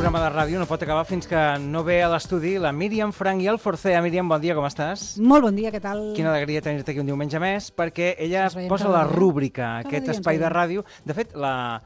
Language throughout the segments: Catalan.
programa de ràdio no pot acabar fins que no ve a l'estudi la Míriam Frank i el Forcea. Míriam, bon dia, com estàs? Molt bon dia, què tal? Quina alegria tenir-te aquí un diumenge més, perquè ella Ens veiem posa cada la dia. rúbrica, Cada aquest dia ens espai de veiem. ràdio. De fet,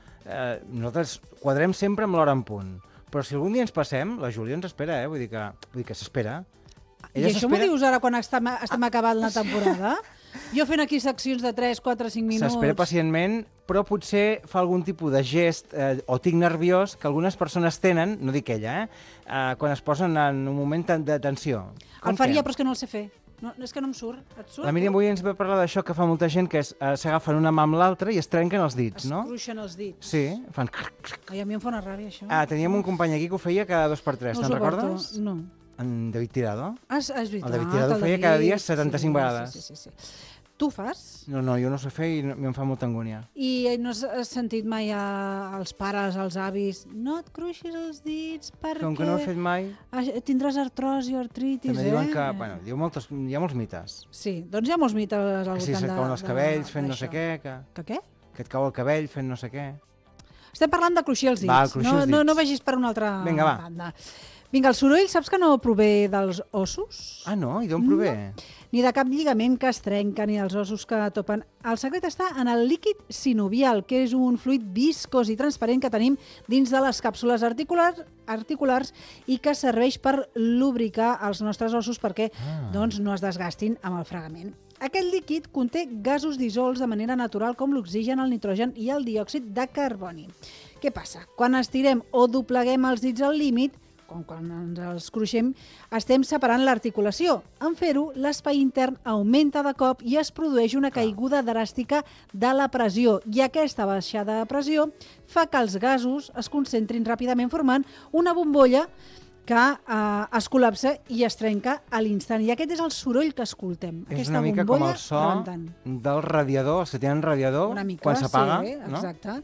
nosaltres quadrem sempre amb l'hora en punt, però si algun dia ens passem, la Júlia ens espera, vull dir que s'espera. I això m'ho dius ara quan estem acabant la temporada? Jo fent aquí seccions de 3, 4, 5 minuts... S'espera pacientment, però potser fa algun tipus de gest o tic nerviós que algunes persones tenen, no dic ella, quan es posen en un moment de tensió. El faria, però és que no el sé fer. No, és que no em surt. Et surt? La Míriam avui ens va parlar d'això que fa molta gent, que és s'agafen una mà amb l'altra i es trenquen els dits, no? Es cruixen els dits. Sí, fan... Ai, a mi em fa una ràbia, això. Teníem un company aquí que ho feia cada 2 per 3, No ho te'n suporto. recordes? No. En David Tirado. És veritat. El David Tirado ho feia cada dia 75 vegades. Sí. Tu fas? No, jo no ho sé fer i em fa molta angúnia. I no has sentit mai als pares, als avis, no et cruixis els dits perquè... Com que no ho he fet mai, tindràs artrosi o artritis, també diuen que... Bueno, hi ha molts mites. Sí, doncs hi ha molts mites al voltant Que si se't cauen els cabells fent no sé què, Que què? que et cau el cabell fent no sé què. Estem parlant de cruixir els dits. Va, cruixir els dits. No vagis per una altra Vinga, va. banda. Vinga, el soroll saps que no prové dels ossos? Ah, no? I d'on prové? Ni de cap lligament que es trenca, ni dels ossos que topen. El secret està en el líquid sinovial, que és un fluid viscós i transparent que tenim dins de les càpsules articulars i que serveix per lubricar els nostres ossos perquè doncs, no es desgastin amb el fregament. Aquest líquid conté gasos dissolts de manera natural com l'oxigen, el nitrogen i el diòxid de carboni. Què passa? Quan estirem o dobleguem els dits al límit, com quan ens els cruixem, estem separant l'articulació. En fer-ho, l'espai intern augmenta de cop i es produeix una caiguda dràstica de la pressió. I aquesta baixada de pressió fa que els gasos es concentrin ràpidament formant una bombolla que es col·lapsa i es trenca a l'instant. I aquest és el soroll que escoltem. És una mica com el so del radiador, els que tenen radiador, quan s'apaga. Sí, exacte.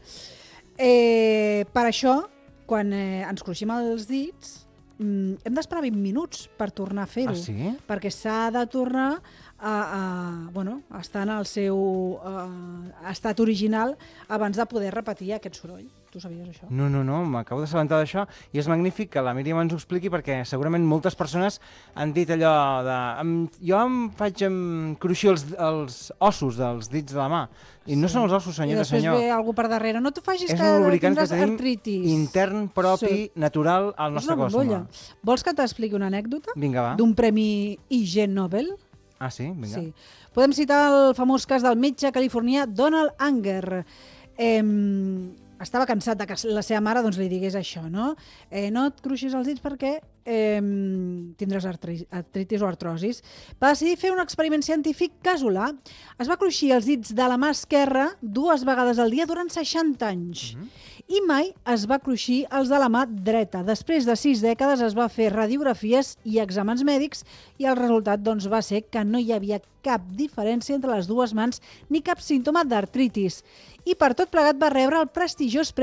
Per això, quan ens cruixim els dits, hem d'esperar 20 minuts per tornar a fer-ho. Ah, sí? Perquè s'ha de tornar a estar en el seu estat original abans de poder repetir aquest soroll. Tu sabies això? No, m'acabo d'assabentar d'això i és magnífic que la Míriam ens ho expliqui perquè segurament moltes persones han dit allò de... Jo em faig cruixir els ossos dels dits de la mà i no són els ossos, senyor de senyor. I després ve algú per darrere. No t'ho facis és que un lubricant que tindràs tenim artritis. Intern, propi, natural al nostre cos humà. Vols que t'expliqui una anècdota? Vinga, va. D'un premi IG Nobel? Ah, sí? Vinga. Sí. Podem citar el famós cas del metge californià Donald Anger. Estava cansat de que la seva mare li digués això, no? No et cruixis els dits perquè tindràs artritis o artrosis. Va decidir fer un experiment científic casolà. Es va cruixir els dits de la mà esquerra 2 vegades al dia durant 60 anys. I mai es va cruixir els de la mà dreta. Després de 6 dècades es va fer radiografies i exàmens mèdics i el resultat va ser que no hi havia cap diferència entre les dues mans ni cap símptoma d'artritis. I per tot plegat va rebre el prestigiós premi